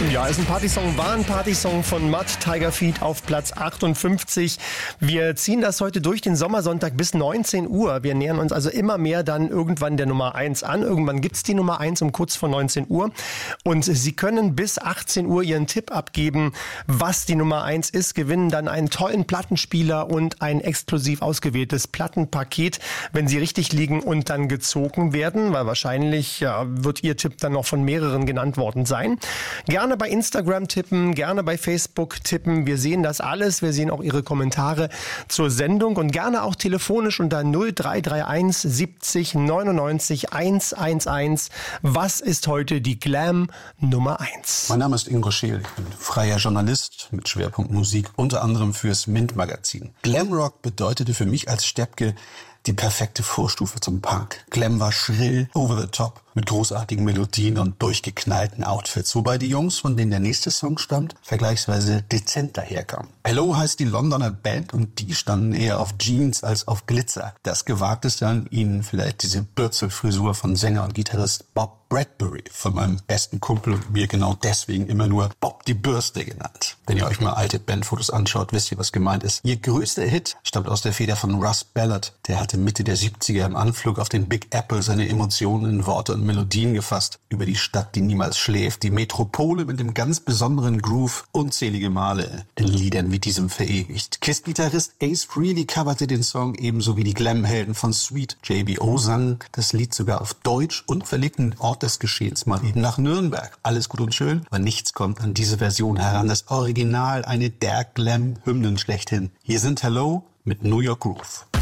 Ja, ist ein Partysong, war ein Partysong von Mud, Tiger Feet auf Platz 58. Wir ziehen das heute durch den Sommersonntag bis 19 Uhr. Wir nähern uns also immer mehr dann irgendwann der Nummer 1 an. Irgendwann gibt's die Nummer 1 um kurz vor 19 Uhr. Und Sie können bis 18 Uhr Ihren Tipp abgeben, was die Nummer 1 ist, gewinnen dann einen tollen Plattenspieler und ein exklusiv ausgewähltes Plattenpaket, wenn Sie richtig liegen und dann gezogen werden, weil wahrscheinlich wird Ihr Tipp dann noch von mehreren genannt worden sein. Gerne bei Instagram tippen, gerne bei Facebook tippen. Wir sehen das alles. Wir sehen auch Ihre Kommentare zur Sendung und gerne auch telefonisch unter 0331 70 99 111. Was ist heute die Glam Nummer 1? Mein Name ist Ingo Scheel. Ich bin freier Journalist mit Schwerpunkt Musik, unter anderem fürs Mint-Magazin. Glamrock bedeutete für mich als Steppke die perfekte Vorstufe zum Punk. Glam war schrill, over the top, mit großartigen Melodien und durchgeknallten Outfits. Wobei die Jungs, von denen der nächste Song stammt, vergleichsweise dezent daherkamen. Hello heißt die Londoner Band und die standen eher auf Jeans als auf Glitzer. Das Gewagteste an ihnen vielleicht diese Bürzelfrisur von Sänger und Gitarrist Bob Bradbury, von meinem besten Kumpel und mir genau deswegen immer nur Bob die Bürste genannt. Wenn ihr euch mal alte Bandfotos anschaut, wisst ihr, was gemeint ist. Ihr größter Hit stammt aus der Feder von Russ Ballard. Der hatte Mitte der 70er im Anflug auf den Big Apple seine Emotionen in Worte und Melodien gefasst. Über die Stadt, die niemals schläft, die Metropole mit dem ganz besonderen Groove, unzählige Male in Liedern wie diesem verewigt. Kiss-Gitarrist Ace Frehley coverte den Song ebenso wie die Glam-Helden von Sweet. JBO sang das Lied sogar auf Deutsch und verlegte den Ort des Geschehens mal eben nach Nürnberg. Alles gut und schön, aber nichts kommt an diese Version heran. Das Original, eine der Glam-Hymnen schlechthin. Hier sind Hello mit New York Groove.